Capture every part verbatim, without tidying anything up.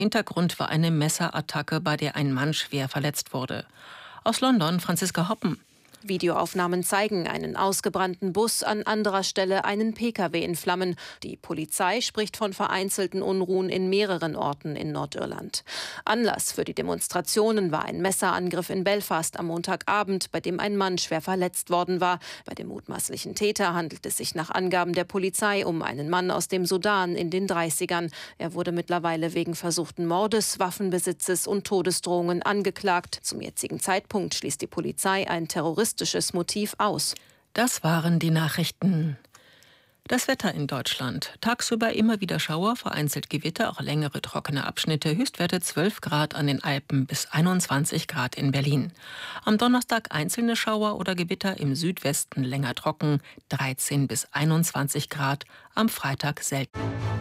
Hintergrund war eine Messerattacke, bei der ein Mann schwer verletzt wurde. Aus London Franziska Hoppen. Videoaufnahmen zeigen einen ausgebrannten Bus, an anderer Stelle einen Pkw in Flammen. Die Polizei spricht von vereinzelten Unruhen in mehreren Orten in Nordirland. Anlass für die Demonstrationen war ein Messerangriff in Belfast am Montagabend, bei dem ein Mann schwer verletzt worden war. Bei dem mutmaßlichen Täter handelt es sich nach Angaben der Polizei um einen Mann aus dem Sudan in den dreißigern. Er wurde mittlerweile wegen versuchten Mordes, Waffenbesitzes und Todesdrohungen angeklagt. Zum jetzigen Zeitpunkt schließt die Polizei ein terroristisches Motiv aus. Das waren die Nachrichten. Das Wetter in Deutschland. Tagsüber immer wieder Schauer, vereinzelt Gewitter, auch längere trockene Abschnitte. Höchstwerte zwölf Grad an den Alpen bis einundzwanzig Grad in Berlin. Am Donnerstag einzelne Schauer oder Gewitter, im Südwesten länger trocken, dreizehn bis einundzwanzig Grad. Am Freitag selten.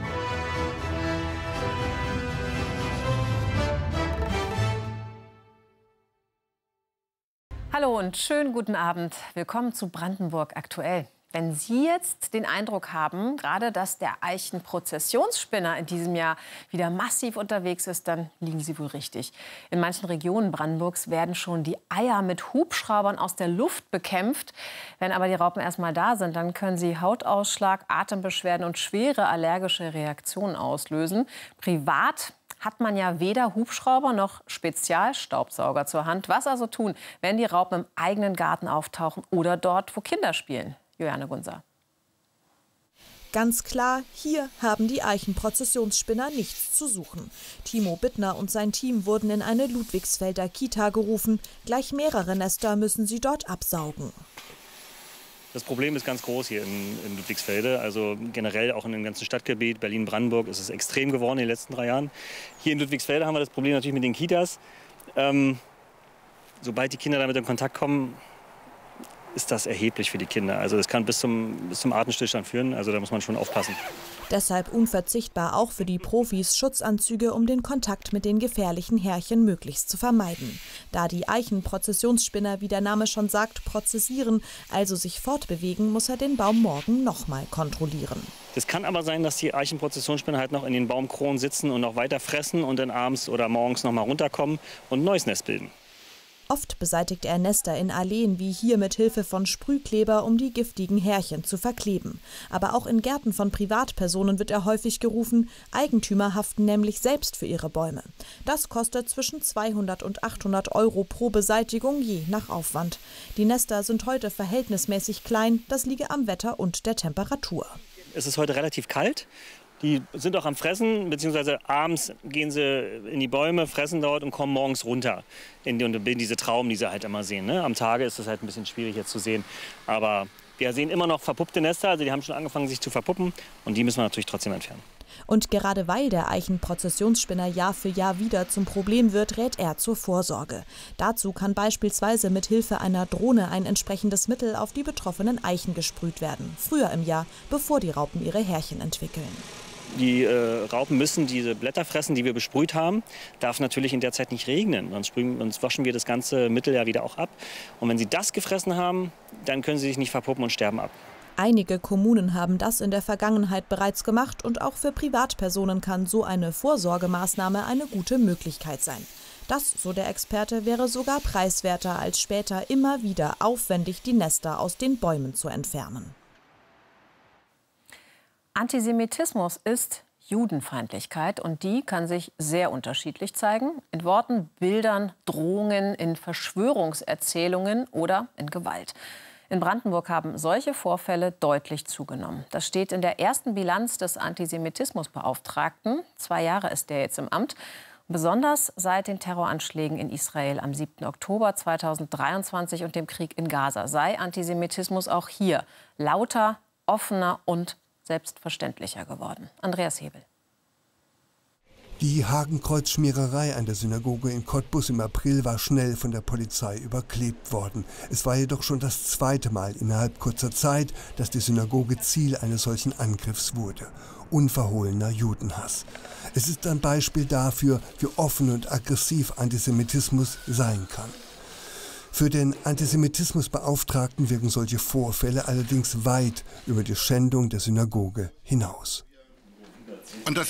Hallo und schönen guten Abend. Willkommen zu Brandenburg aktuell. Wenn Sie jetzt den Eindruck haben, gerade dass der Eichen-Prozessionsspinner in diesem Jahr wieder massiv unterwegs ist, dann liegen Sie wohl richtig. In manchen Regionen Brandenburgs werden schon die Eier mit Hubschraubern aus der Luft bekämpft. Wenn aber die Raupen erst mal da sind, dann können sie Hautausschlag, Atembeschwerden und schwere allergische Reaktionen auslösen. Privat hat man ja weder Hubschrauber noch Spezialstaubsauger zur Hand. Was also tun, wenn die Raupen im eigenen Garten auftauchen oder dort, wo Kinder spielen? Juliane Gunzer. Ganz klar, hier haben die Eichen-Prozessionsspinner nichts zu suchen. Timo Bittner und sein Team wurden in eine Ludwigsfelder Kita gerufen. Gleich mehrere Nester müssen sie dort absaugen. Das Problem ist ganz groß hier in, in Ludwigsfelde, also generell auch in dem ganzen Stadtgebiet, Berlin-Brandenburg ist es extrem geworden in den letzten drei Jahren. Hier in Ludwigsfelde haben wir das Problem natürlich mit den Kitas. Ähm, sobald die Kinder damit in Kontakt kommen, ist das erheblich für die Kinder. Also das kann bis zum, bis zum Atemstillstand führen, also da muss man schon aufpassen. Deshalb unverzichtbar auch für die Profis Schutzanzüge, um den Kontakt mit den gefährlichen Härchen möglichst zu vermeiden. Da die Eichen-Prozessionsspinner, wie der Name schon sagt, prozessieren, also sich fortbewegen, muss er den Baum morgen nochmal kontrollieren. Es kann aber sein, dass die Eichen-Prozessionsspinner halt noch in den Baumkronen sitzen und noch weiter fressen und dann abends oder morgens noch mal runterkommen und ein neues Nest bilden. Oft beseitigt er Nester in Alleen wie hier mit Hilfe von Sprühkleber, um die giftigen Härchen zu verkleben. Aber auch in Gärten von Privatpersonen wird er häufig gerufen. Eigentümer haften nämlich selbst für ihre Bäume. Das kostet zwischen zweihundert und achthundert Euro pro Beseitigung, je nach Aufwand. Die Nester sind heute verhältnismäßig klein. Das liege am Wetter und der Temperatur. Es ist heute relativ kalt. Die sind auch am Fressen, beziehungsweise abends gehen sie in die Bäume, fressen dort und kommen morgens runter. In die, und bilden diese Trauben, die sie halt immer sehen. Ne? Am Tage ist es halt ein bisschen schwierig jetzt zu sehen. Aber wir sehen immer noch verpuppte Nester, also die haben schon angefangen sich zu verpuppen. Und die müssen wir natürlich trotzdem entfernen. Und gerade weil der Eichen-Prozessionsspinner Jahr für Jahr wieder zum Problem wird, rät er zur Vorsorge. Dazu kann beispielsweise mit Hilfe einer Drohne ein entsprechendes Mittel auf die betroffenen Eichen gesprüht werden. Früher im Jahr, bevor die Raupen ihre Härchen entwickeln. Die äh, Raupen müssen diese Blätter fressen, die wir besprüht haben. Darf natürlich in der Zeit nicht regnen, sonst, sprühen, sonst waschen wir das ganze Mittel ja wieder auch ab. Und wenn sie das gefressen haben, dann können sie sich nicht verpuppen und sterben ab. Einige Kommunen haben das in der Vergangenheit bereits gemacht und auch für Privatpersonen kann so eine Vorsorgemaßnahme eine gute Möglichkeit sein. Das, so der Experte, wäre sogar preiswerter, als später immer wieder aufwendig die Nester aus den Bäumen zu entfernen. Antisemitismus ist Judenfeindlichkeit und die kann sich sehr unterschiedlich zeigen. In Worten, Bildern, Drohungen, in Verschwörungserzählungen oder in Gewalt. In Brandenburg haben solche Vorfälle deutlich zugenommen. Das steht in der ersten Bilanz des Antisemitismusbeauftragten. Zwei Jahre ist der jetzt im Amt. Besonders seit den Terroranschlägen in Israel am siebten Oktober zweitausenddreiundzwanzig und dem Krieg in Gaza sei Antisemitismus auch hier lauter, offener und selbstverständlicher geworden. Andreas Hebel. Die Hakenkreuzschmiererei an der Synagoge in Cottbus im April war schnell von der Polizei überklebt worden. Es war jedoch schon das zweite Mal innerhalb kurzer Zeit, dass die Synagoge Ziel eines solchen Angriffs wurde. Unverhohlener Judenhass. Es ist ein Beispiel dafür, wie offen und aggressiv Antisemitismus sein kann. Für den Antisemitismusbeauftragten wirken solche Vorfälle allerdings weit über die Schändung der Synagoge hinaus. Und das